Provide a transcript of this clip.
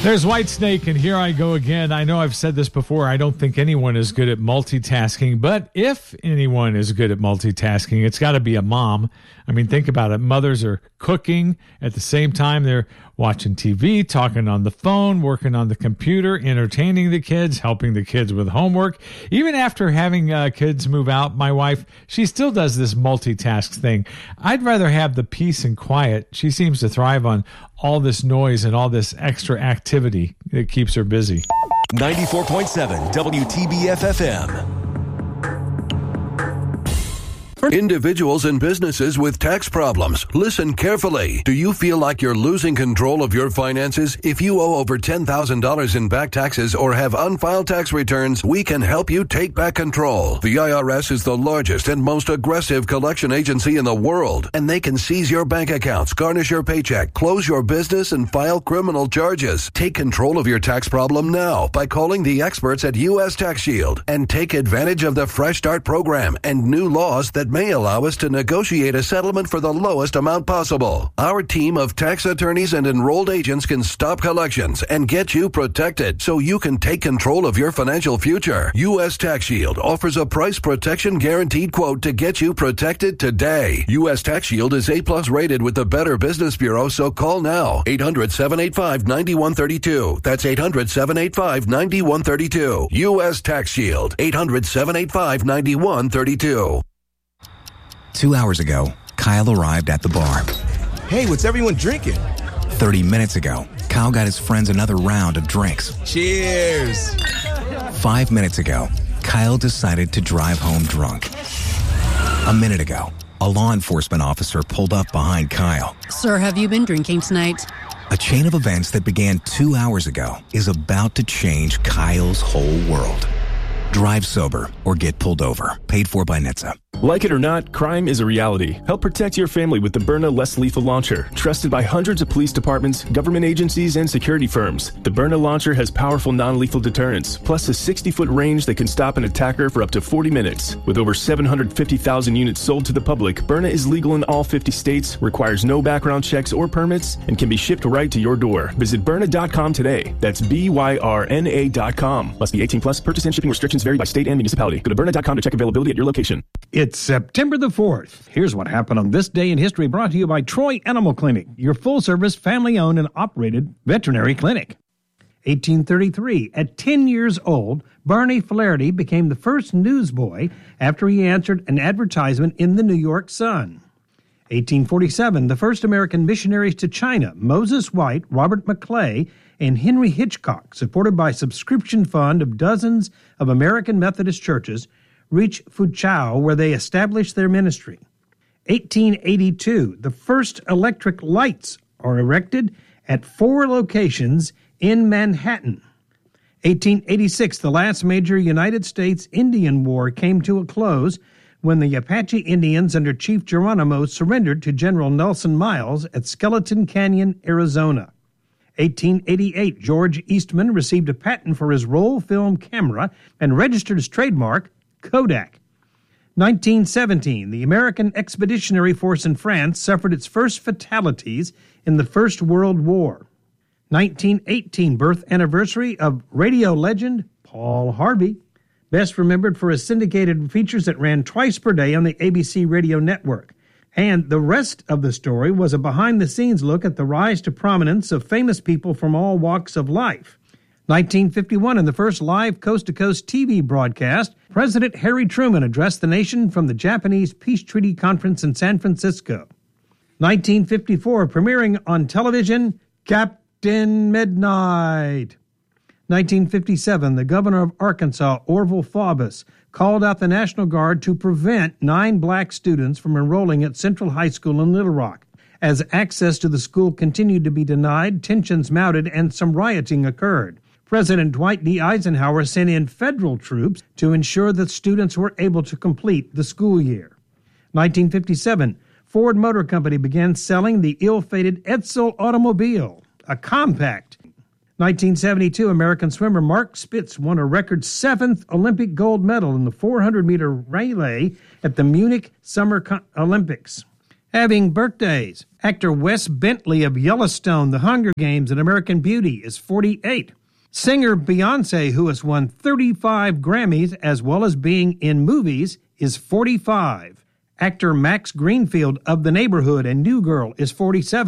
There's Whitesnake, and here I go again. I know I've said this before. I don't think anyone is good at multitasking, but if anyone is good at multitasking, it's got to be a mom. I mean, think about it. Mothers are cooking at the same time they're watching TV, talking on the phone, working on the computer, entertaining the kids, helping the kids with homework. Even after having kids move out, my wife, she still does this multitask thing. I'd rather have the peace and quiet. She seems to thrive on all this noise and all this extra activity that keeps her busy. 94.7 WTBF-FM. Individuals and businesses with tax problems, listen carefully. Do you feel like you're losing control of your finances? If you owe over $10,000 in back taxes or have unfiled tax returns, we can help you take back control. The IRS is the largest and most aggressive collection agency in the world, and they can seize your bank accounts, garnish your paycheck, close your business, and file criminal charges. Take control of your tax problem now by calling the experts at U.S. Tax Shield and take advantage of the Fresh Start program and new laws that may allow us to negotiate a settlement for the lowest amount possible. Our team of tax attorneys and enrolled agents can stop collections and get you protected so you can take control of your financial future. U.S. Tax Shield offers a price protection guaranteed quote to get you protected today. U.S. Tax Shield is A+ rated with the Better Business Bureau, so call now. 800-785-9132. That's 800-785-9132. U.S. Tax Shield. 800-785-9132. 2 hours ago, Kyle arrived at the bar. Hey, what's everyone drinking? 30 minutes ago, Kyle got his friends another round of drinks. Cheers! 5 minutes ago, Kyle decided to drive home drunk. A minute ago, a law enforcement officer pulled up behind Kyle. Sir, have you been drinking tonight? A chain of events that began 2 hours ago is about to change Kyle's whole world. Drive sober or get pulled over. Paid for by NHTSA. Like it or not, crime is a reality. Help protect your family with the Byrna Less Lethal Launcher, trusted by hundreds of police departments, government agencies, and security firms. The Byrna launcher has powerful non-lethal deterrence, plus a 60-foot range that can stop an attacker for up to 40 minutes. With over 750,000 units sold to the public, Byrna is legal in all 50 states, requires no background checks or permits, and can be shipped right to your door. Visit Byrna.com today. That's BYRNA.com. Must be 18 plus. Purchase and shipping restrictions vary by state and municipality. Go to Byrna.com to check availability at your location. It's September the 4th. Here's what happened on this day in history, brought to you by Troy Animal Clinic, your full-service, family-owned and operated veterinary clinic. 1833, at 10 years old, Barney Flaherty became the first newsboy after he answered an advertisement in the New York Sun. 1847, the first American missionaries to China, Moses White, Robert McClay, and Henry Hitchcock, supported by a subscription fund of dozens of American Methodist churches, reach Fuzhou, where they established their ministry. 1882, the first electric lights are erected at 4 locations in Manhattan. 1886, the last major United States Indian War came to a close when the Apache Indians under Chief Geronimo surrendered to General Nelson Miles at Skeleton Canyon, Arizona. 1888, George Eastman received a patent for his roll film camera and registered his trademark, Kodak. 1917, the American Expeditionary Force in France suffered its first fatalities in the First World War. 1918, birth anniversary of radio legend Paul Harvey, best remembered for his syndicated features that ran twice per day on the ABC radio network. And the rest of the story was a behind-the-scenes look at the rise to prominence of famous people from all walks of life. 1951, in the first live coast-to-coast TV broadcast, President Harry Truman addressed the nation from the Japanese Peace Treaty Conference in San Francisco. 1954, premiering on television, Captain Midnight. 1957, the governor of Arkansas, Orville Faubus, called out the National Guard to prevent 9 black students from enrolling at Central High School in Little Rock. As access to the school continued to be denied, tensions mounted and some rioting occurred. President Dwight D. Eisenhower sent in federal troops to ensure that students were able to complete the school year. 1957, Ford Motor Company began selling the ill-fated Edsel automobile, a compact. 1972, American swimmer Mark Spitz won a record 7th Olympic gold medal in the 400-meter relay at the Munich Summer Olympics. Having birthdays. Actor Wes Bentley of Yellowstone, The Hunger Games, and American Beauty is 48. Singer Beyonce, who has won 35 Grammys as well as being in movies, is 45. Actor Max Greenfield of The Neighborhood and New Girl is 47.